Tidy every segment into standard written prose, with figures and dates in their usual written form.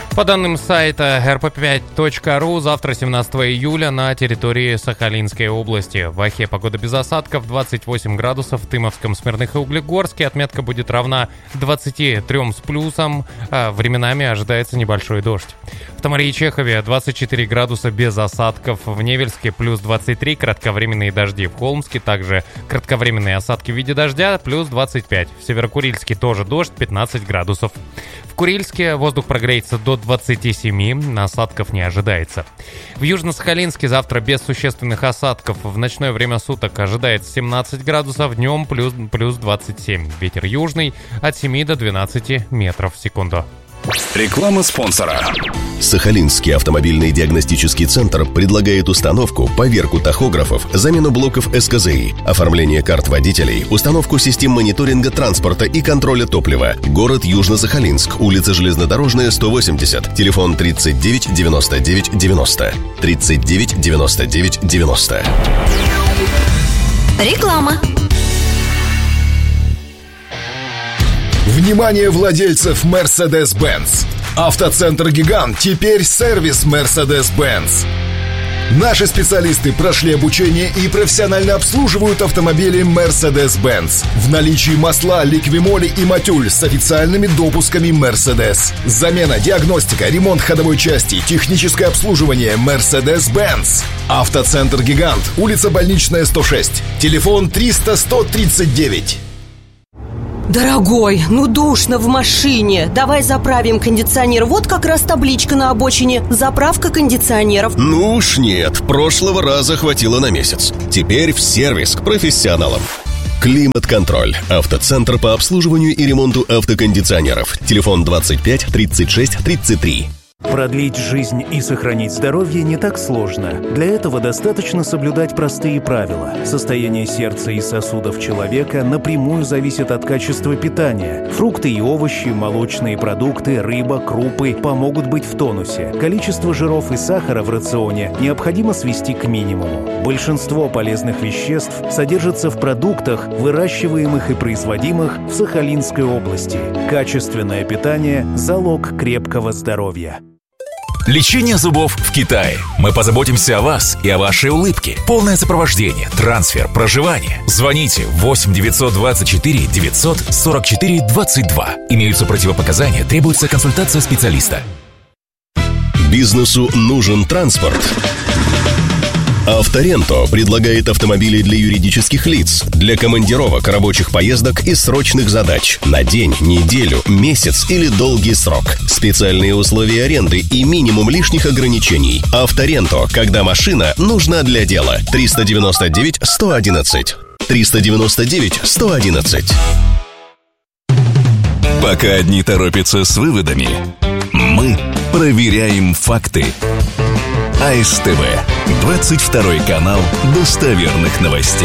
По данным сайта rp5.ru, завтра, 17 июля, на территории Сахалинской области. В Ахе погода без осадков, 28 градусов, в Тымовском, Смирных и Углегорске отметка будет равна 23 с плюсом, а временами ожидается небольшой дождь. В Тамаре и Чехове 24 градуса без осадков, в Невельске плюс 23, кратковременные дожди. В Холмске также кратковременные осадки в виде дождя, плюс 25. В Северокурильске тоже дождь, 15 градусов. В Курильске воздух прогреется до 27, осадков не ожидается. В Южно-Сахалинске завтра без существенных осадков. В ночное время суток ожидается 17 градусов, днем плюс 27. Ветер южный от 7 до 12 метров в секунду. Реклама спонсора. Сахалинский автомобильный диагностический центр предлагает установку, поверку тахографов, замену блоков СКЗИ, оформление карт водителей, установку систем мониторинга транспорта и контроля топлива. Город Южно-Сахалинск, улица Железнодорожная, 180, телефон 39 99 90, 39 99 90. Реклама. Внимание владельцев Mercedes-Benz! Автоцентр «Гигант» теперь сервис Mercedes-Benz. Наши специалисты прошли обучение и профессионально обслуживают автомобили Mercedes-Benz. В наличии масла, ликвимоли и матюль с официальными допусками Mercedes. Замена, диагностика, ремонт ходовой части, техническое обслуживание Mercedes-Benz. Автоцентр «Гигант», улица Больничная, 106, телефон 300 139. Дорогой, ну душно в машине. Давай заправим кондиционер. Вот как раз табличка на обочине: заправка кондиционеров. Ну уж нет, прошлого раза хватило на месяц. Теперь в сервис к профессионалам. Климат-контроль. Автоцентр по обслуживанию и ремонту автокондиционеров. Телефон 25 36 33. Продлить жизнь и сохранить здоровье не так сложно. Для этого достаточно соблюдать простые правила. Состояние сердца и сосудов человека напрямую зависит от качества питания. Фрукты и овощи, молочные продукты, рыба, крупы помогут быть в тонусе. Количество жиров и сахара в рационе необходимо свести к минимуму. Большинство полезных веществ содержатся в продуктах, выращиваемых и производимых в Сахалинской области. Качественное питание – залог крепкого здоровья. Лечение зубов в Китае. Мы позаботимся о вас и о вашей улыбке. Полное сопровождение, трансфер, проживание. Звоните 8 924 944 22. Имеются противопоказания, требуется консультация специалиста. Бизнесу нужен транспорт. Авторенто предлагает автомобили для юридических лиц, для командировок, рабочих поездок и срочных задач на день, неделю, месяц или долгий срок. Специальные условия аренды и минимум лишних ограничений. Авторенто, когда машина нужна для дела. 399 111. 399 111. Пока одни торопятся с выводами, мы проверяем факты. АСТВ. 22 канал достоверных новостей.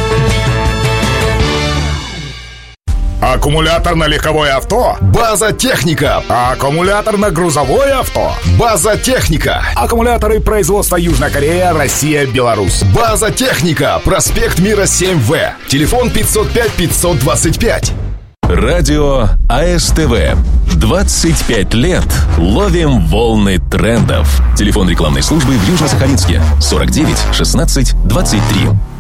Аккумулятор на легковое авто? База Техника. Аккумулятор на грузовое авто? База Техника. Аккумуляторы производства Южная Корея, Россия, Беларусь. База Техника. Проспект Мира 7В. Телефон 505 525. Радио АСТВ. 25 лет ловим волны трендов. Телефон рекламной службы в Южно-Сахалинске 49 16 23.